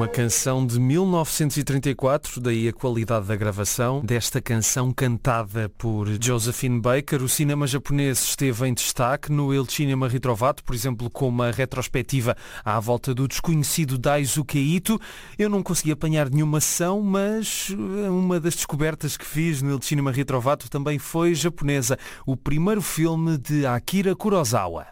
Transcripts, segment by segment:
uma canção de 1934, daí a qualidade da gravação desta canção cantada por Josephine Baker. O cinema japonês esteve em destaque no Il Cinema Ritrovato, por exemplo, com uma retrospectiva à volta do desconhecido Daisuke Ito. Eu não consegui apanhar nenhuma sessão, mas uma das descobertas que fiz no Il Cinema Ritrovato também foi japonesa. O primeiro filme de Akira Kurosawa.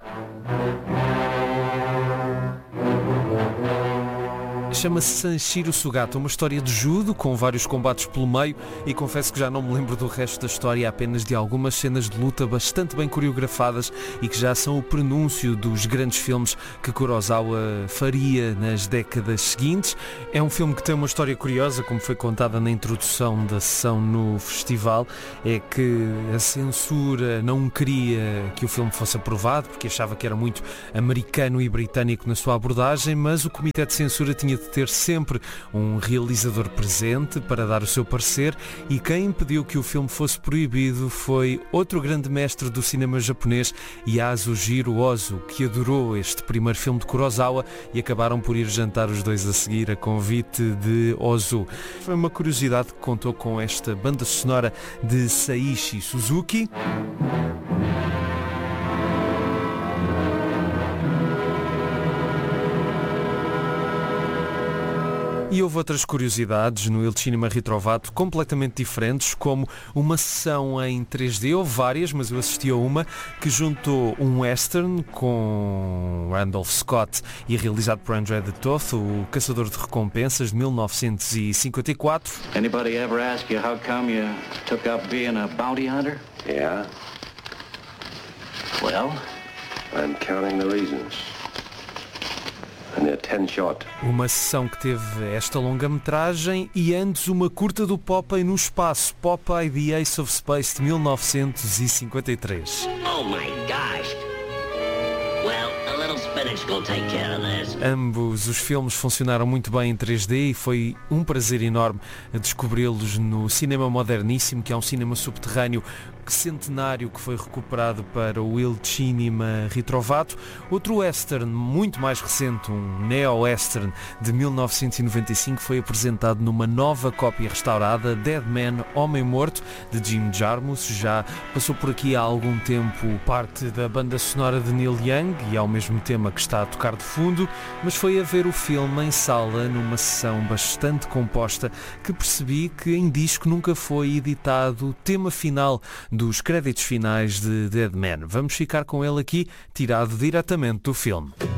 Chama-se Sanshiro Sugata, uma história de judo com vários combates pelo meio, e confesso que já não me lembro do resto da história, apenas de algumas cenas de luta bastante bem coreografadas e que já são o prenúncio dos grandes filmes que Kurosawa faria nas décadas seguintes. É um filme que tem uma história curiosa, como foi contada na introdução da sessão no festival, é que a censura não queria que o filme fosse aprovado, porque achava que era muito americano e britânico na sua abordagem, mas o comitê de censura tinha de ter sempre um realizador presente para dar o seu parecer, e quem impediu que o filme fosse proibido foi outro grande mestre do cinema japonês, Yasujiro Ozu, que adorou este primeiro filme de Kurosawa, e acabaram por ir jantar os dois a seguir a convite de Ozu. Foi uma curiosidade que contou com esta banda sonora de Seiichi Suzuki. E houve outras curiosidades no Il Cinema Ritrovato completamente diferentes, como uma sessão em 3D, houve várias, mas eu assisti a uma que juntou um western com Randolph Scott e realizado por André de Toth, o Caçador de Recompensas, de 1954. Anybody ever ask you how come you took up being a bounty hunter? Yeah, Well, I'm counting the reasons. And they're 10 short. Uma sessão que teve esta longa-metragem e antes uma curta do Popeye no espaço, Popeye the Ace of Space, de 1953. Oh my gosh. Well, a little spinach will take care of this. Ambos os filmes funcionaram muito bem em 3D e foi um prazer enorme descobri-los no cinema moderníssimo, que é um cinema subterrâneo centenário que foi recuperado para o Il Cinema Ritrovato. Outro western muito mais recente, um neo-western de 1995, foi apresentado numa nova cópia restaurada, Dead Man, Homem Morto, de Jim Jarmusch. Já passou por aqui há algum tempo parte da banda sonora de Neil Young e é o mesmo tema que está a tocar de fundo, mas foi a ver o filme em sala numa sessão bastante composta que percebi que em disco nunca foi editado o tema final dos créditos finais de Dead Man. Vamos ficar com ele aqui, tirado diretamente do filme.